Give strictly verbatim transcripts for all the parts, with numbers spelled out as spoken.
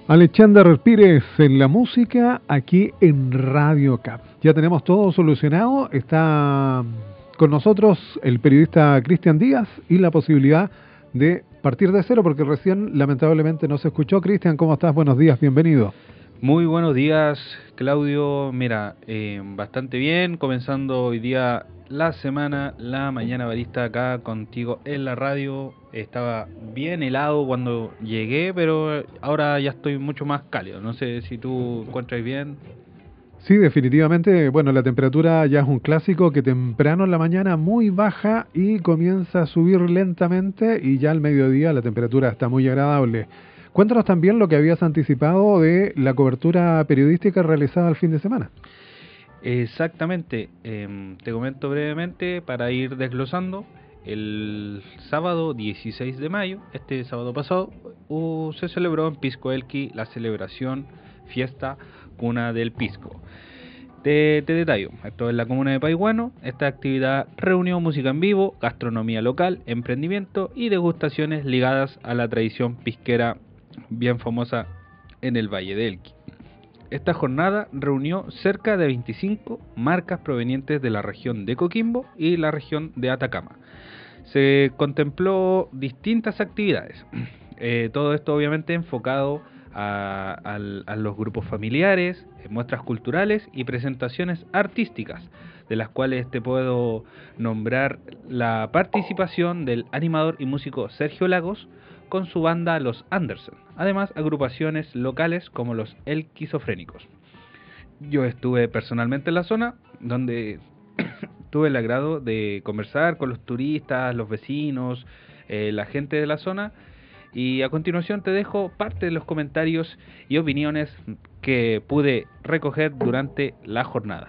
Alexander Pires en la música aquí en Radio Cap. Ya tenemos todo solucionado. Está con nosotros el periodista Cristian Díaz y la posibilidad de partir de cero porque recién lamentablemente no se escuchó. Cristian, ¿cómo estás? Buenos días, bienvenido. Muy buenos días, Claudio. Mira, eh, bastante bien, comenzando hoy día la semana, la mañana barista acá contigo en la radio. Estaba bien helado cuando llegué, pero ahora ya estoy mucho más cálido. No sé si tú encuentras bien. Sí, definitivamente, bueno, la temperatura ya es un clásico que temprano en la mañana muy baja y comienza a subir lentamente y ya al mediodía la temperatura está muy agradable. Cuéntanos también lo que habías anticipado de la cobertura periodística realizada el fin de semana. Exactamente, eh, te comento brevemente para ir desglosando. El sábado dieciséis de mayo, este sábado pasado, uh, se celebró en Pisco Elqui la celebración Fiesta Cuna del Pisco. Te, te detallo, esto es la comuna de Paihuano. Esta actividad reunió música en vivo, gastronomía local, emprendimiento y degustaciones ligadas a la tradición pisquera bien famosa en el Valle de Elqui. Esta jornada reunió cerca de veinticinco marcas provenientes de la región de Coquimbo y la región de Atacama. Se contempló distintas actividades, eh, todo esto obviamente enfocado a, a, a los grupos familiares, muestras culturales y presentaciones artísticas, de las cuales te puedo nombrar la participación del animador y músico Sergio Lagos con su banda Los Anderson, además agrupaciones locales como los Elquisofrénicos. Yo estuve personalmente en la zona, donde tuve el agrado de conversar con los turistas, los vecinos, eh, la gente de la zona, y a continuación te dejo parte de los comentarios y opiniones que pude recoger durante la jornada.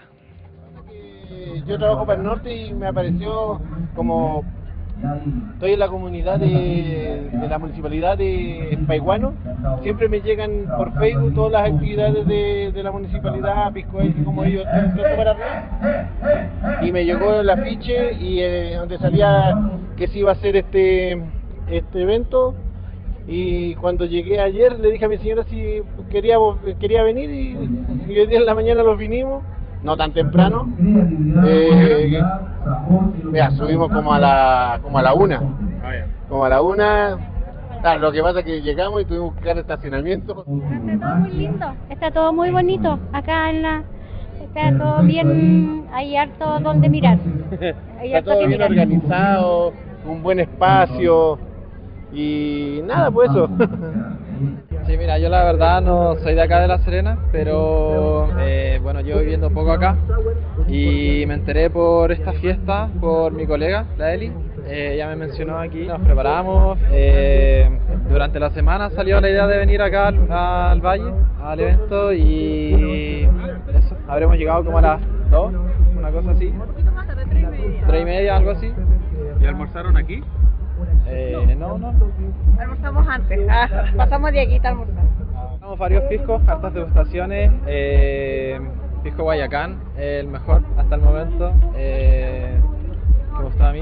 Yo trabajo para el norte y me apareció como estoy en la comunidad de, de la municipalidad de Paihuano. Siempre me llegan por Facebook todas las actividades de, de la municipalidad, Pisco Elqui, como ellos están para arriba. Y me llegó el afiche y eh, donde salía que se iba a hacer este, este evento. Y cuando llegué ayer le dije a mi señora si quería, quería venir y, y hoy día en la mañana los vinimos. No tan temprano, eh, mira, subimos como a la como a la una, como a la una, claro, lo que pasa es que llegamos y tuvimos que buscar estacionamiento. Está todo muy lindo, está todo muy bonito, acá en la, está todo bien, hay harto donde mirar. Hay Está todo bien mirar. Organizado, un buen espacio y nada, pues eso. Sí, mira, yo la verdad no soy de acá de La Serena, pero eh, bueno, llevo viviendo poco acá y me enteré por esta fiesta, por mi colega, la Eli. Eh, ella me mencionó aquí, nos preparamos, eh, durante la semana salió la idea de venir acá al, al valle, al evento, y eso, habremos llegado como a las dos, una cosa así, tres y media, algo así. ¿Y almorzaron aquí? Eh, no, no. Almorzamos antes, ah, pasamos de aquí a almorzar. Tenemos varios piscos, hartas degustaciones. Eh, pisco Guayacán, el mejor hasta el momento, eh, que me gustó a mí.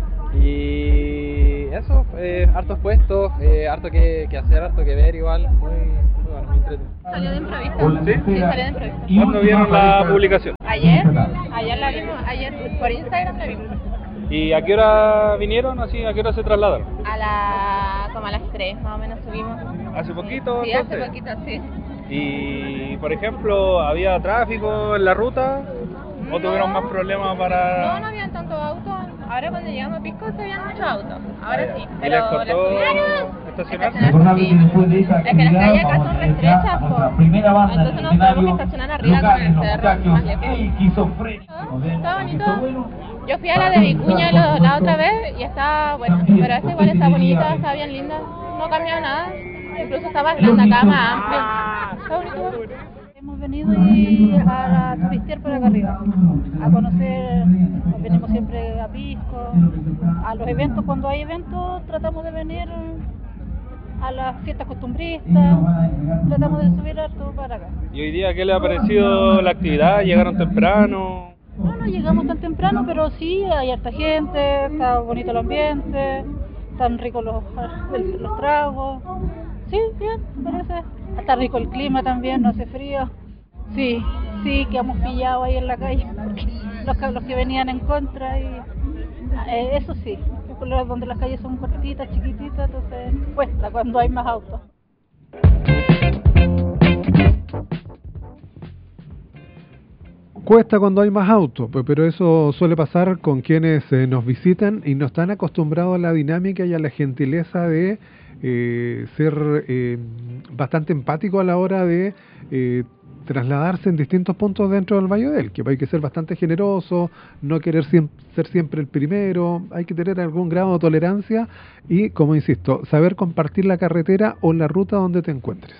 Y eso, eh, hartos puestos, eh, harto que, que hacer, harto que ver igual, muy, muy bueno, muy entretenido. ¿Salió de improviso? ¿Sí? Sí, salió de improviso. ¿Cuándo vieron la publicación? Ayer, ayer la vimos, ayer por Instagram la vimos. ¿Y a qué hora vinieron? Así, ¿a qué hora se trasladaron? A la, como a las tres más o menos subimos. ¿Hace poquito? Sí, entonces? hace poquito, sí. Y, por ejemplo, ¿había tráfico en la ruta? ¿O No. tuvieron más problemas para...? No, no habían tantos autos. Ahora cuando llegamos a Pisco se habían muchos autos. Ahora sí. ¿Y Pero les costó las- estacionarse? estacionarse, sí. Es que las calles acá son restrechas, po. Entonces nos tenemos que estacionar arriba con el cerro, más lejos. Está bonito. Yo fui a la de Vicuña la, la otra vez y está bueno, pero esta igual está bonita, está bien linda, no cambió nada, incluso está más grande acá, más amplia, está bonito. Hemos venido y a, a turistear por acá arriba, a conocer, venimos siempre a Pisco, a los eventos, cuando hay eventos tratamos de venir a las fiestas costumbristas, tratamos de subir harto para acá. ¿Y hoy día qué le ha parecido la actividad? ¿Llegaron temprano? No, no llegamos tan temprano, pero sí, hay harta gente, está bonito el ambiente, están ricos los, los tragos. Sí, bien, me parece. Está rico el clima también, no hace frío. Sí, sí, que hemos pillado ahí en la calle, los que, los que venían en contra y eh, eso sí, donde las calles son cortitas, chiquititas, entonces cuesta cuando hay más autos. Cuesta cuando hay más autos, pues, pero eso suele pasar con quienes eh, nos visitan y no están acostumbrados a la dinámica y a la gentileza de eh, ser eh, bastante empático a la hora de eh, trasladarse en distintos puntos dentro del Valle del que hay que ser bastante generoso, no querer siem- ser siempre el primero, hay que tener algún grado de tolerancia y, como insisto, saber compartir la carretera o la ruta donde te encuentres.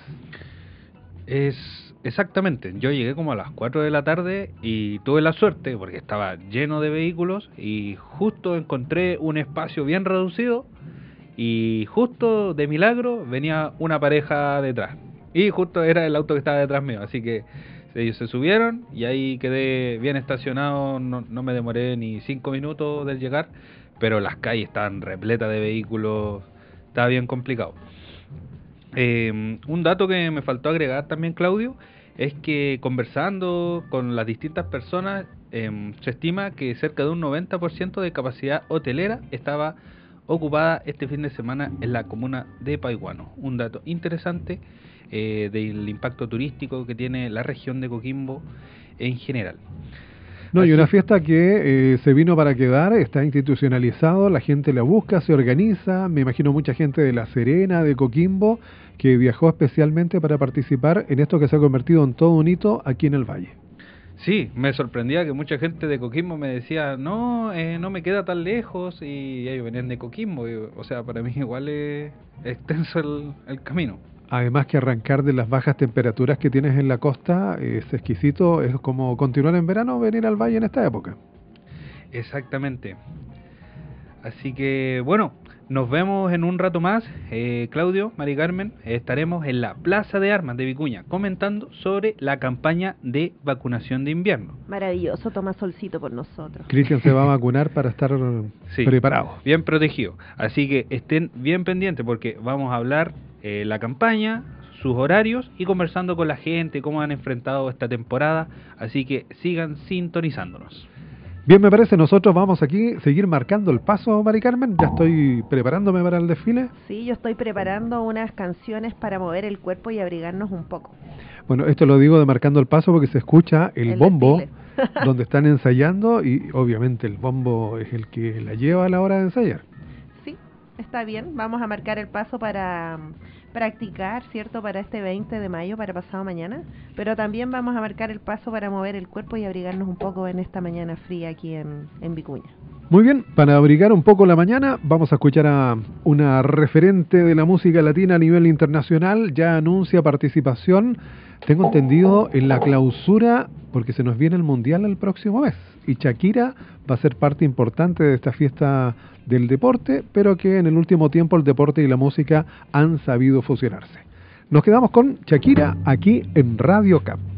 Es exactamente, yo llegué como a las cuatro de la tarde y tuve la suerte porque estaba lleno de vehículos y justo encontré un espacio bien reducido y justo de milagro venía una pareja detrás. Y justo era el auto que estaba detrás mío, así que ellos se subieron y ahí quedé bien estacionado, no, no me demoré ni cinco minutos del llegar, pero las calles estaban repletas de vehículos, estaba bien complicado. Eh, un dato que me faltó agregar también, Claudio, es que conversando con las distintas personas, eh, se estima que cerca de un noventa por ciento de capacidad hotelera estaba ocupada este fin de semana en la comuna de Paihuano. Un dato interesante eh, del impacto turístico que tiene la región de Coquimbo en general. No, Así, y una fiesta que eh, se vino para quedar, está institucionalizado, la gente la busca, se organiza, me imagino mucha gente de La Serena, de Coquimbo, que viajó especialmente para participar en esto que se ha convertido en todo un hito aquí en el Valle. Sí, me sorprendía que mucha gente de Coquimbo me decía, no, eh, no me queda tan lejos, y ellos venían de Coquimbo, y, o sea, para mí igual es extenso el, el camino. Además que arrancar de las bajas temperaturas que tienes en la costa es exquisito, es como continuar en verano, venir al Valle en esta época. Exactamente. Así que, bueno, nos vemos en un rato más. eh, Claudio, Mari Carmen, estaremos en la Plaza de Armas de Vicuña comentando sobre la campaña de vacunación de invierno. Maravilloso, toma solcito por nosotros. Cristian se va a vacunar para estar Sí, preparado. bien protegido. Así que estén bien pendientes porque vamos a hablar eh, la campaña, sus horarios y conversando con la gente, cómo han enfrentado esta temporada. Así que sigan sintonizándonos. Bien, me parece, nosotros vamos aquí a seguir marcando el paso, Mari Carmen. Ya estoy preparándome para el desfile. Sí, yo estoy preparando unas canciones para mover el cuerpo y abrigarnos un poco. Bueno, esto lo digo de marcando el paso porque se escucha el, El bombo desfile. donde están ensayando y obviamente el bombo es el que la lleva a la hora de ensayar. Sí, está bien, vamos a marcar el paso para um, practicar, ¿cierto? Para este veinte de mayo, para pasado mañana, pero también vamos a marcar el paso para mover el cuerpo y abrigarnos un poco en esta mañana fría aquí en, en Vicuña. Muy bien, para abrigar un poco la mañana vamos a escuchar a una referente de la música latina a nivel internacional, ya anuncia participación, tengo entendido, en la clausura, porque se nos viene el Mundial el próximo mes, y Shakira va a ser parte importante de esta fiesta del deporte, pero que en el último tiempo el deporte y la música han sabido fusionarse. Nos quedamos con Shakira aquí en Radio Cap.